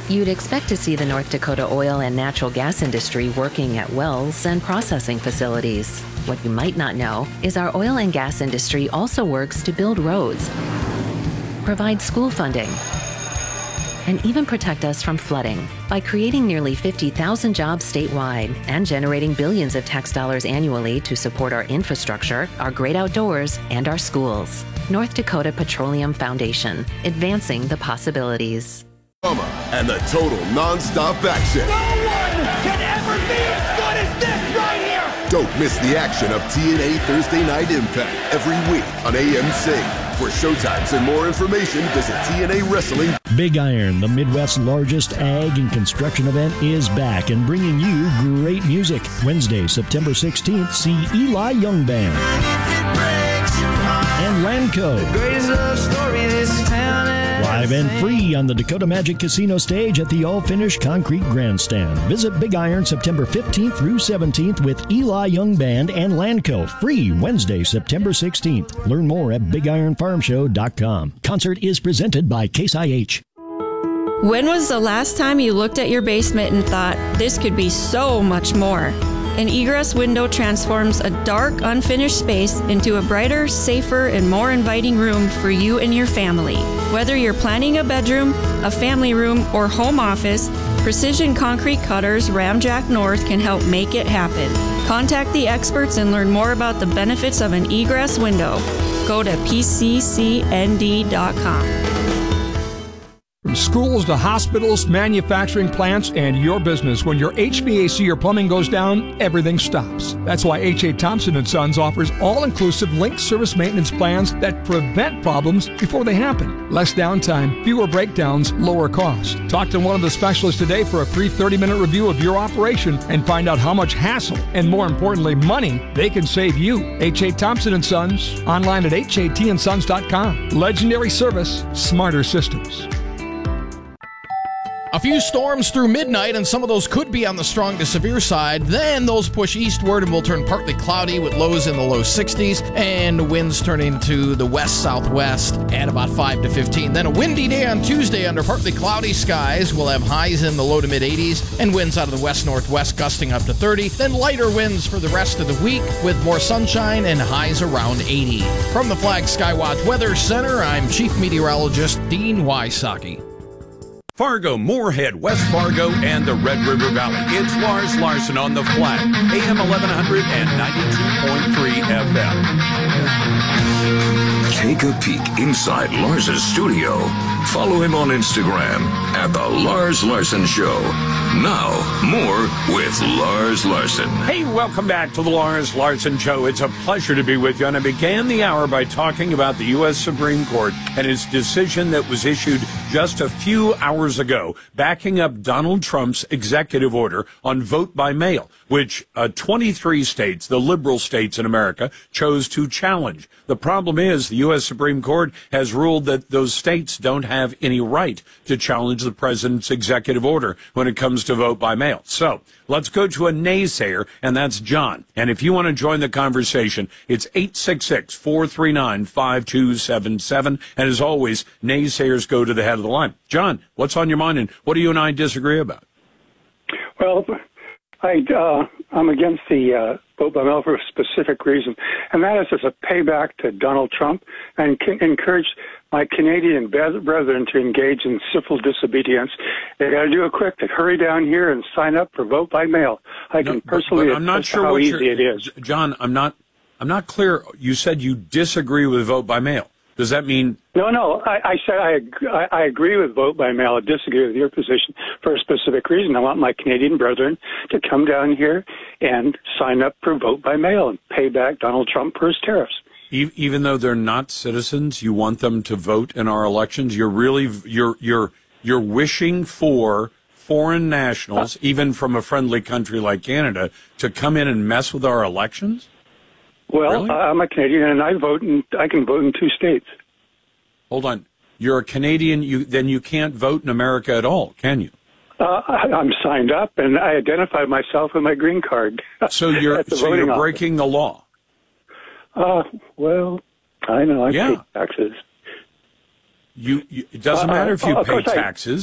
You'd expect to see the North Dakota oil and natural gas industry working at wells and processing facilities. What you might not know is our oil and gas industry also works to build roads, provide school funding, and even protect us from flooding by creating nearly 50,000 jobs statewide and generating billions of tax dollars annually to support our infrastructure, our great outdoors, and our schools. North Dakota Petroleum Foundation, advancing the possibilities. And the total non-stop action. No one can ever be as good as this right here! Don't miss the action of TNA Thursday Night Impact every week on AMC. For showtimes and more information, visit TNA Wrestling. Big Iron, the Midwest's largest ag and construction event, is back and bringing you great music. Wednesday, September 16th, see Eli Young Band and Lanco. Live and free on the Dakota Magic Casino stage at the all-finished concrete grandstand. Visit Big Iron September 15th through 17th with Eli Young Band and Lanco. Free Wednesday, September 16th. Learn more at BigIronFarmShow.com. Concert is presented by Case IH. When was the last time you looked at your basement and thought, this could be so much more? An egress window transforms a dark, unfinished space into a brighter, safer, and more inviting room for you and your family. Whether you're planning a bedroom, a family room, or home office, Precision Concrete Cutters Ramjack North can help make it happen. Contact the experts and learn more about the benefits of an egress window. Go to pccnd.com. From schools to hospitals, manufacturing plants, and your business, when your HVAC or plumbing goes down, everything stops. That's why H.A. Thompson & Sons offers all-inclusive linked service maintenance plans that prevent problems before they happen. Less downtime, fewer breakdowns, lower cost. Talk to one of the specialists today for a free 30-minute review of your operation and find out how much hassle and, more importantly, money they can save you. H.A. Thompson & Sons, online at hatandsons.com. Legendary service, smarter systems. A few storms through midnight, and some of those could be on the strong to severe side. Then those push eastward and will turn partly cloudy with lows in the low 60s and winds turning to the west-southwest at about 5 to 15. Then a windy day on Tuesday under partly cloudy skies. We'll have highs in the low to mid-80s and winds out of the west-northwest gusting up to 30. Then lighter winds for the rest of the week with more sunshine and highs around 80. From the Flag Skywatch Weather Center, I'm Chief Meteorologist Dean Wysocki. Fargo, Moorhead, West Fargo, and the Red River Valley. It's Lars Larson on the Flag, AM 1100 and 92.3 FM. Take a peek inside Lars's studio. Follow him on Instagram at The Lars Larson Show. Now, more with Lars Larson. Hey, welcome back to The Lars Larson Show. It's a pleasure to be with you. And I began the hour by talking about the U.S. Supreme Court and its decision that was issued just a few hours ago, backing up Donald Trump's executive order on vote by mail, which 23 states, the liberal states in America, chose to challenge. The problem is the U.S. Supreme Court has ruled that those states don't have any right to challenge the president's executive order when it comes to vote by mail. So let's go to a naysayer, and that's John. And if you want to join the conversation, it's 866-439-5277. And as always, naysayers go to the head of the line. John, what's on your mind, and what do you and I disagree about? Well, I'm against the vote by mail for a specific reason, and that is as a payback to Donald Trump, and encourage my Canadian brethren to engage in civil disobedience. They got to do it quick. They hurry down here and sign up for vote by mail. I can personally I'm not sure how easy it is. John, I'm not clear. You said you disagree with vote by mail. Does that mean? No. I said I agree with vote by mail. I disagree with your position for a specific reason. I want my Canadian brethren to come down here and sign up for vote by mail and pay back Donald Trump for his tariffs. Even though they're not citizens, you want them to vote in our elections. You're really you're wishing for foreign nationals, even from a friendly country like Canada, to come in and mess with our elections? Well, really? I'm a Canadian, and I can vote in 2 states. Hold on. You're a Canadian, then you can't vote in America at all, can you? I'm signed up, and I identify myself with my green card. So you're breaking the law. Well, I know. I pay taxes. It doesn't matter if you pay taxes.